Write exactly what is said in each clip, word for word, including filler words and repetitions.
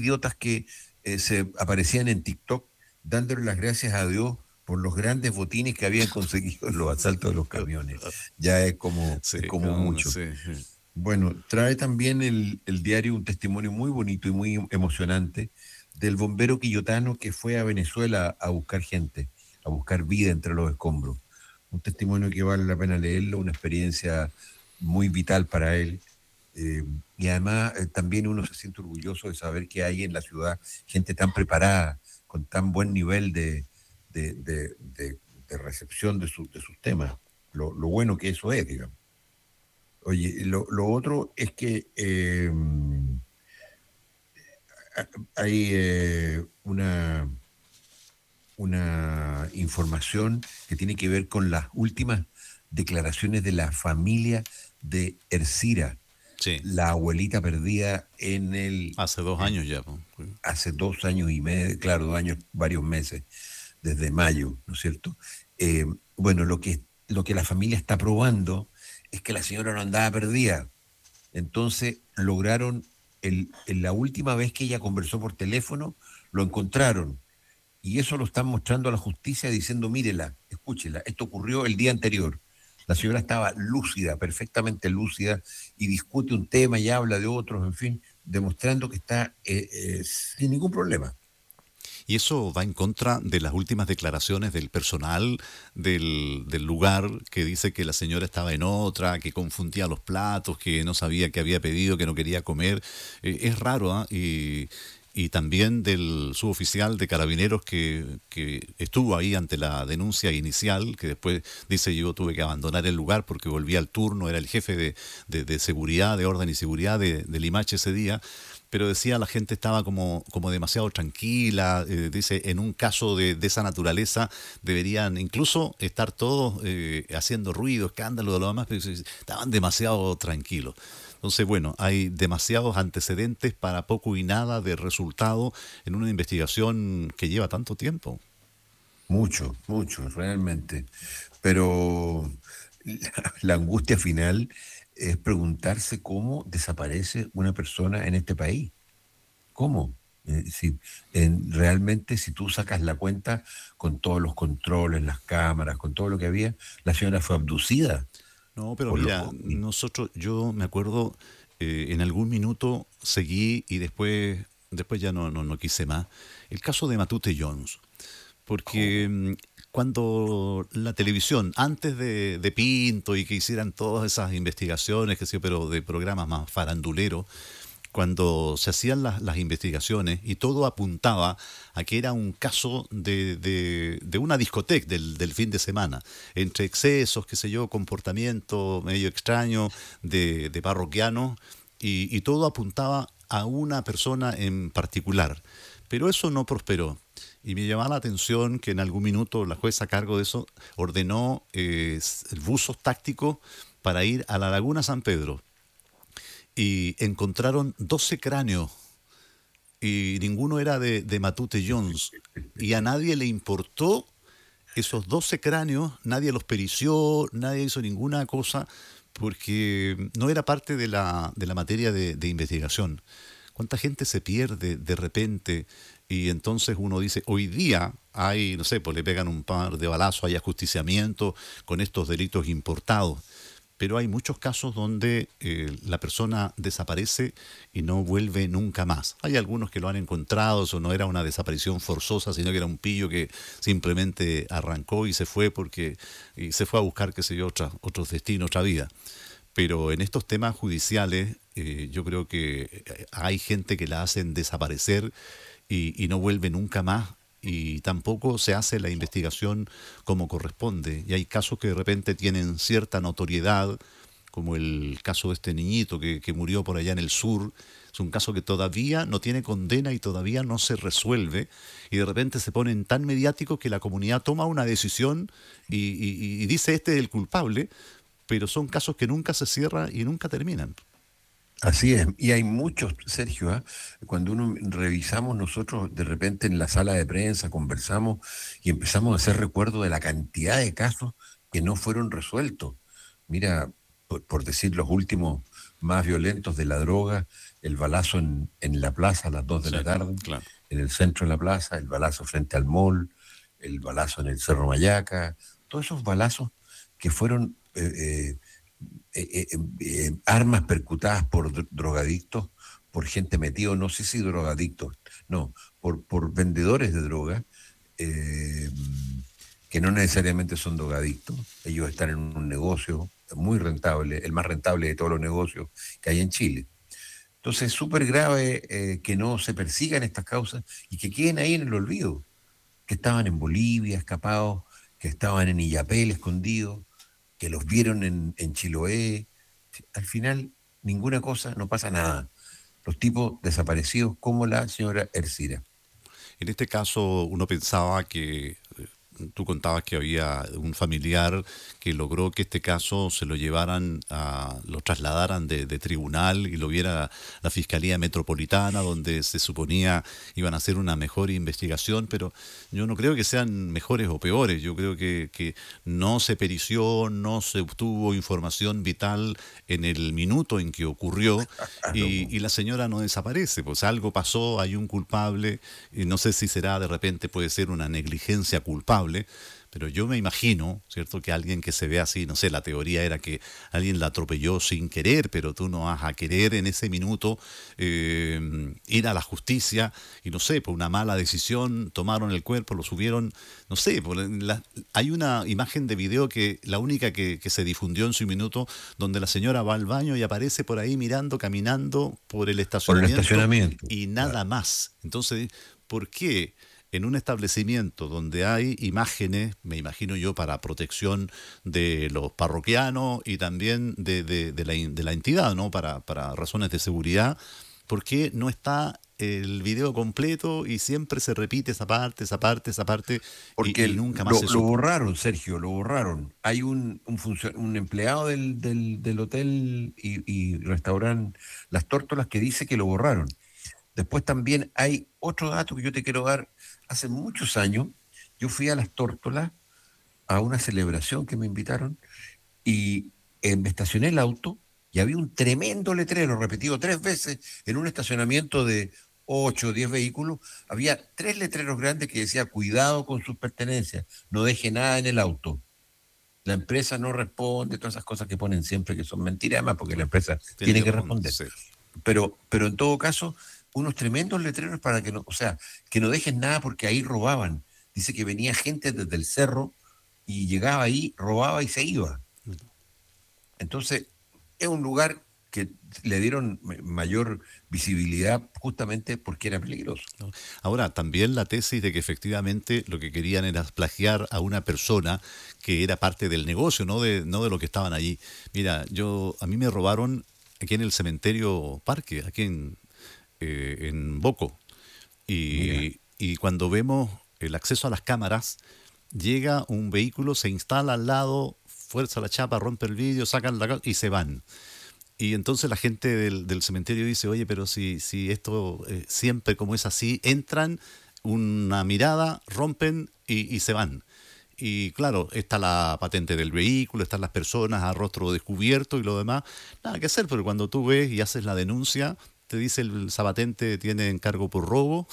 idiotas que eh, se aparecían en TikTok dándole las gracias a Dios por los grandes botines que habían conseguido en los asaltos de los camiones. Ya es como, Sí, es como no, mucho. sí, sí. Bueno, trae también el, el diario un testimonio muy bonito y muy emocionante del bombero quillotano que fue a Venezuela a buscar gente, a buscar vida entre los escombros. Un testimonio que vale la pena leerlo, una experiencia muy vital para él. Eh, y además eh, también uno se siente orgulloso de saber que hay en la ciudad gente tan preparada, con tan buen nivel de, de, de, de- de recepción de, su- de sus temas. Lo, lo bueno que eso es, digamos. Oye, lo, lo otro es que eh, hay eh, una, una información que tiene que ver con las últimas declaraciones de la familia de Ercira, Sí, la abuelita perdida en el, hace dos en- años ya, po. hace dos años y medio, claro, dos años, varios meses, desde mayo, ¿no es cierto? Eh, bueno, lo que, lo que la familia está probando es que la señora no andaba perdida. Entonces lograron, el, en la última vez que ella conversó por teléfono, lo encontraron. Y eso lo están mostrando a la justicia diciendo, mírela, escúchela, esto ocurrió el día anterior. La señora estaba lúcida, perfectamente lúcida, y discute un tema y habla de otros, en fin, demostrando que está eh, eh, sin ningún problema. Y eso va en contra de las últimas declaraciones del personal del, del lugar que dice que la señora estaba en otra, que confundía los platos, que no sabía qué había pedido, que no quería comer. Eh, es raro, ¿ah? Y, y también del suboficial de carabineros que, que estuvo ahí ante la denuncia inicial, que después dice yo tuve que abandonar el lugar porque volví al turno, era el jefe de, de, de seguridad, de orden y seguridad de, de Limache ese día, pero decía la gente estaba como, como demasiado tranquila, eh, dice, en un caso de, de esa naturaleza deberían incluso estar todos eh, haciendo ruido, escándalo de lo demás, pero dice, estaban demasiado tranquilos. Entonces, bueno, hay demasiados antecedentes para poco y nada de resultado en una investigación que lleva tanto tiempo. Mucho, mucho, realmente. Pero la, la angustia final es preguntarse cómo desaparece una persona en este país. ¿Cómo? Eh, si, en- realmente, si tú sacas la cuenta con todos los controles, las cámaras, con todo lo que había, la señora fue abducida No, pero por los mira, ovnis. nosotros, yo me acuerdo, eh, en algún minuto seguí y después, después ya no, no, no quise más. El caso de Matute Jones. Porque Oh, mm, cuando la televisión, antes de, de Pinto y que hicieran todas esas investigaciones, que sí, pero de programas más faranduleros, cuando se hacían las, las investigaciones y todo apuntaba a que era un caso de, de, de una discoteca del, del fin de semana, entre excesos, qué sé yo, comportamiento medio extraño de, de parroquianos, y, y todo apuntaba a una persona en particular. Pero eso no prosperó. Y me llamaba la atención que en algún minuto la jueza a cargo de eso ordenó eh, buzos tácticos para ir a la Laguna San Pedro y encontraron doce cráneos y ninguno era de, de Matute Jones. Y a nadie le importó esos doce cráneos, nadie los perició, nadie hizo ninguna cosa porque no era parte de la, de la materia de, de investigación. ¿Cuánta gente se pierde de repente? Y entonces uno dice, hoy día hay, no sé, pues le pegan un par de balazos, hay ajusticiamiento con estos delitos importados, pero hay muchos casos donde eh, la persona desaparece y no vuelve nunca más. Hay algunos que lo han encontrado, eso no era una desaparición forzosa, sino que era un pillo que simplemente arrancó y se fue porque y se fue a buscar, qué sé yo, otra, otros destinos, otra vida. Pero en estos temas judiciales, eh, yo creo que eh, hay gente que la hacen desaparecer y, y no vuelve nunca más y tampoco se hace la investigación como corresponde. Y hay casos que de repente tienen cierta notoriedad, como el caso de este niñito que, que murió por allá en el sur. Es un caso que todavía no tiene condena y todavía no se resuelve. Y de repente se ponen tan mediáticos que la comunidad toma una decisión y, y- y dice este es el culpable, pero son casos que nunca se cierran y nunca terminan. así es, y hay muchos, Sergio, ¿ah? Cuando uno revisamos nosotros de repente en la sala de prensa, conversamos y empezamos a hacer recuerdo de la cantidad de casos que no fueron resueltos. Mira, por, por decir los últimos más violentos de la droga, el balazo en, en la plaza a las dos de Sí, la tarde, claro. en el centro de la plaza, el balazo frente al mall, el balazo en el Cerro Mayaca, todos esos balazos que fueron eh, eh, eh, eh, eh, armas percutadas por dro- drogadictos, por gente metida, no sé si drogadictos, no, por, por vendedores de droga, eh, que no necesariamente son drogadictos, ellos están en un negocio muy rentable, el más rentable de todos los negocios que hay en Chile. Entonces es súper grave eh, que no se persigan estas causas y que queden ahí en el olvido, que estaban en Bolivia escapados, que estaban en Illapel escondidos, que los vieron en, en Chiloé. Al final, ninguna cosa, no pasa nada. Los tipos desaparecidos como la señora Ercira. En este caso, uno pensaba que eh, tú contabas que había un familiar que logró que este caso se lo llevaran a, lo trasladaran de, de tribunal y lo viera la Fiscalía Metropolitana, donde se suponía iban a hacer una mejor investigación, pero yo no creo que sean mejores o peores. Yo creo que, que no se perició, no se obtuvo información vital en el minuto en que ocurrió y, y la señora no desaparece. Pues algo pasó, hay un culpable, y no sé si será de repente, puede ser una negligencia culpable, pero yo me imagino, ¿cierto?, que alguien que se ve así, no sé, la teoría era que alguien la atropelló sin querer, pero tú no vas a querer en ese minuto eh, ir a la justicia y no sé, por una mala decisión tomaron el cuerpo, lo subieron, no sé, por la- hay una imagen de video que la única que, que se difundió en su minuto, donde la señora va al baño y aparece por ahí mirando, caminando por el Por el estacionamiento estacionamiento. y Claro. nada más. Entonces, ¿por qué en un establecimiento donde hay imágenes, me imagino yo, para protección de los parroquianos y también de, de- de la, in- de la entidad, ¿no? Para, para razones de seguridad, ¿por qué no está el video completo y siempre se repite esa parte, esa parte, esa parte Porque y, y el- nunca más lo, se lo supo? borraron, Sergio, lo borraron. Hay un, un, funcio- un empleado del, del, del hotel y, y restaurante Las Tórtolas que dice que lo borraron. Después también hay otro dato que yo te quiero dar. Hace muchos años yo fui a Las Tórtolas a una celebración que me invitaron y eh, me estacioné el auto y había un tremendo letrero repetido tres veces en un estacionamiento de ocho o diez vehículos. Había tres letreros grandes que decía cuidado con sus pertenencias, no deje nada en el auto. La empresa no responde, todas esas cosas que ponen siempre que son mentiras, además porque la Claro. empresa Tiene tiene que que responder, responder. sí. Pero, pero en todo caso, unos tremendos letreros para que no, o sea, que no dejen nada porque ahí robaban. Dice que venía gente desde el cerro y llegaba ahí, robaba y se iba. Entonces, es un lugar que le dieron ma- mayor visibilidad justamente porque era peligroso. ¿No? Ahora, también la tesis de que efectivamente lo que querían era plagiar a una persona que era parte del negocio, no de, no de lo que estaban allí. Mira, yo a mí me robaron aquí en el cementerio Parque, aquí en, eh, en Boco. Mira, Y, y cuando vemos el acceso a las cámaras, llega un vehículo, se instala al lado, fuerza la chapa, rompe el vidrio, sacan la ca- y se van. Y entonces la gente del, del cementerio dice, oye, pero si, si esto eh, siempre como es así, entran, una mirada, rompen y, y se van. Y claro, está la patente del vehículo, están las personas a rostro descubierto y lo demás. Nada que hacer, pero cuando tú ves y haces la denuncia, te dice el sabatente tiene encargo por robo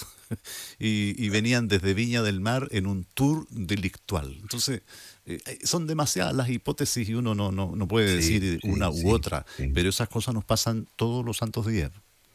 y, y venían desde Viña del Mar en un tour delictual. Entonces, eh, eh, son demasiadas las hipótesis y uno no, no, no puede sí, decir sí, una u sí, otra, sí. pero esas cosas nos pasan todos los santos días.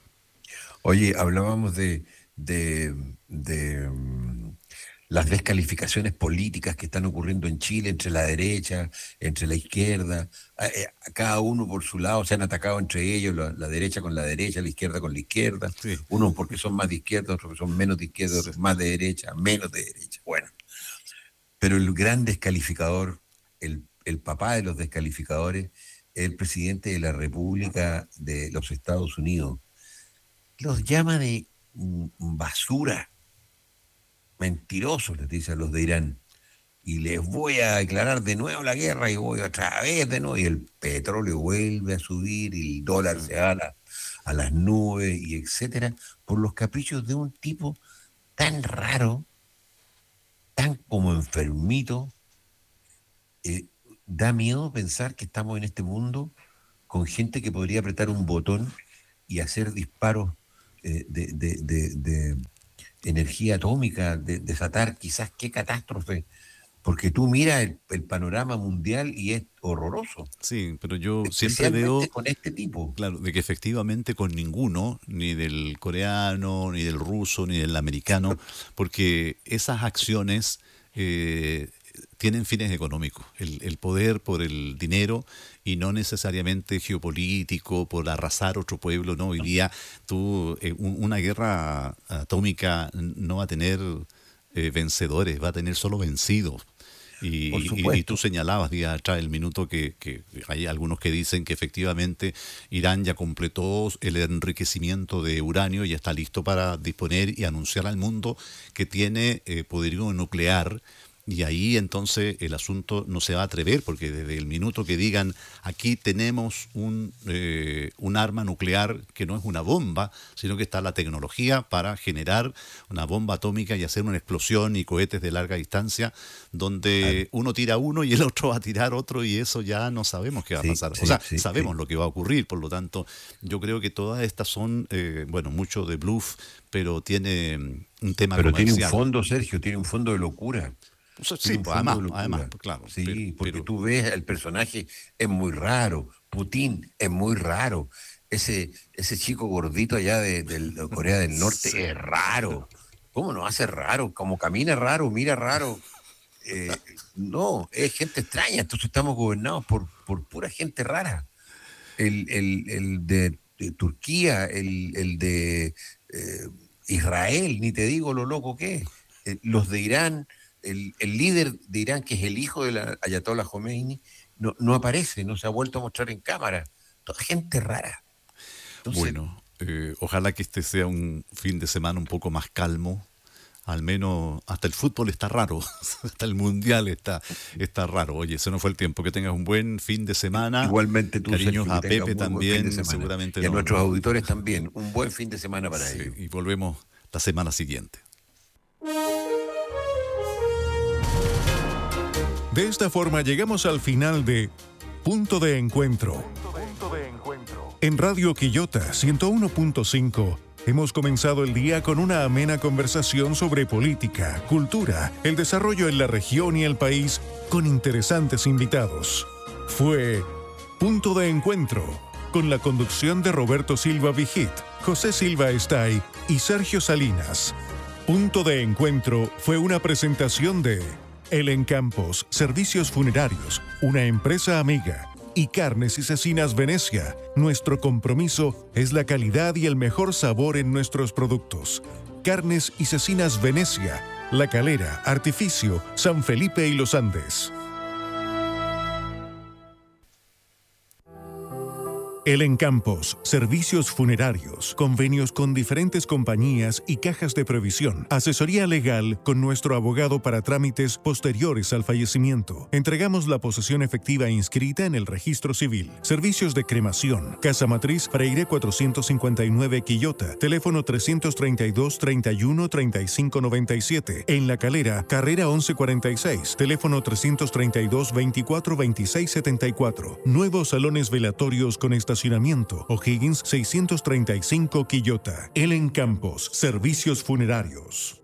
Oye, hablábamos de, de, de, mm, las descalificaciones políticas que están ocurriendo en Chile entre la derecha, entre la izquierda, a, eh, a cada uno por su lado, se han atacado entre ellos, la, la derecha con la derecha, la izquierda con la izquierda, Sí, unos porque son más de izquierda, otros porque son menos de izquierda, sí. otros más de derecha, menos de derecha. Bueno, pero el gran descalificador, el, el papá de los descalificadores, es el presidente de la República de los Estados Unidos. Los llama de mm, basura, mentirosos, les dice a los de Irán. Y les voy a declarar de nuevo la guerra y voy otra vez de nuevo. Y el petróleo vuelve a subir y el dólar Sí. se va a, la- a las nubes y etcétera, por los caprichos de un tipo tan raro, tan como enfermito. eh, Da miedo pensar que estamos en este mundo con gente que podría apretar un botón y hacer disparos eh, de, de, de, de energía atómica, de desatar quizás qué catástrofe, porque tú miras el, el panorama mundial y es horroroso, Sí, pero yo siempre especialmente veo, con este tipo. claro, de que efectivamente con ninguno, ni del coreano, ni del ruso, ni del americano, porque esas acciones eh, tienen fines económicos, el, el poder por el dinero y no necesariamente geopolítico, por arrasar otro pueblo, ¿no? Hoy día tú, eh, un- una guerra atómica no va a tener eh, vencedores, va a tener solo vencidos. Por Y, y- y tú supuesto. señalabas día atrás el minuto que, que hay algunos que dicen que efectivamente Irán ya completó el enriquecimiento de uranio y está listo para disponer y anunciar al mundo que tiene eh, poderío nuclear. Y ahí entonces el asunto no se va a atrever, porque desde el minuto que digan aquí tenemos un, eh, un arma nuclear que no es una bomba, sino que está la tecnología para generar una bomba atómica y hacer una explosión y cohetes de larga distancia, Claro. donde uno tira uno y el otro va a tirar otro y eso ya no sabemos qué va a Sí, pasar. O sí, sea, sí, sabemos sí. lo que va a ocurrir, por lo tanto, yo creo que todas estas son, eh, bueno, mucho de bluff, pero tiene mm, un tema Pero tiene un comercial. fondo, Sergio, tiene un fondo de locura. O sea, Tiene sí, un pues fondo además, de además, locura. pues claro, pero, Sí, porque pero tú ves, el personaje es muy raro. Putin es muy raro. Ese, ese chico gordito allá de, de Corea del sí. Norte es raro. ¿Cómo no hace raro? Como camina raro, mira raro. Eh, no, es gente extraña. Entonces estamos gobernados por, por pura gente rara. El, el, el de, de Turquía, el, el de eh, Israel, ni te digo lo loco que es. Eh, los de Irán, el, el líder de Irán, que es el hijo del Ayatollah Khomeini, no, no aparece, no se ha vuelto a mostrar en cámara. Toda gente rara. Entonces, Bueno, eh, ojalá que este sea un fin de semana un poco más calmo. Al menos hasta el fútbol está raro, hasta el mundial está, está raro. Oye, se nos fue el tiempo. Que tengas un buen fin de semana. igualmente tú, Cariños Sergio, que a tengas Pepe un muy buen fin de también, semana. seguramente Y a no, nuestros no. auditores también. Un buen fin de semana para Sí, ellos. y volvemos la semana siguiente. De esta forma llegamos al final de Punto de Encuentro. En Radio Quillota ciento uno punto cinco hemos comenzado el día con una amena conversación sobre política, cultura, el desarrollo en la región y el país con interesantes invitados. Fue Punto de Encuentro, con la conducción de Roberto Silva Vigit, José Silva Estay y Sergio Salinas. Punto de Encuentro fue una presentación de El Encampos, Servicios Funerarios, una empresa amiga, y Carnes y Cecinas Venecia. Nuestro compromiso es la calidad y el mejor sabor en nuestros productos. Carnes y Cecinas Venecia, La Calera, Artificio, San Felipe y Los Andes. El Encampos, servicios funerarios, convenios con diferentes compañías y cajas de previsión, asesoría legal con nuestro abogado para trámites posteriores al fallecimiento. Entregamos la posesión efectiva inscrita en el registro civil. Servicios de cremación, Casa Matriz, Freire cuatrocientos cincuenta y nueve Quillota, teléfono trescientos treinta y dos, treinta y uno, treinta y cinco noventa y siete. En La Calera, carrera once cuarenta y seis, teléfono trescientos treinta y dos, veinticuatro, veintiséis setenta y cuatro. Nuevos salones velatorios con estacionamiento, O'Higgins seiscientos treinta y cinco Quillota. El Encampos, servicios funerarios.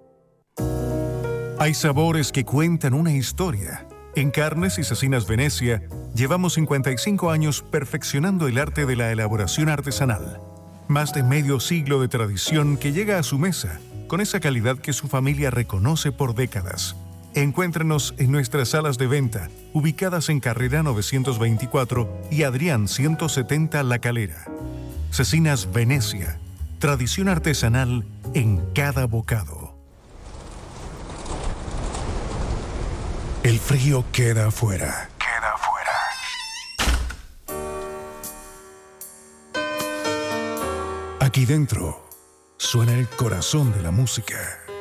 Hay sabores que cuentan una historia. En Carnes y Cecinas Venecia, llevamos cincuenta y cinco años perfeccionando el arte de la elaboración artesanal. Más de medio siglo de tradición que llega a su mesa, con esa calidad que su familia reconoce por décadas. Encuéntrenos en nuestras salas de venta, ubicadas en Carrera novecientos veinticuatro y Adrián ciento setenta La Calera. Cecinas Venecia, tradición artesanal en cada bocado. El frío queda afuera. Queda afuera. Aquí dentro suena el corazón de la música.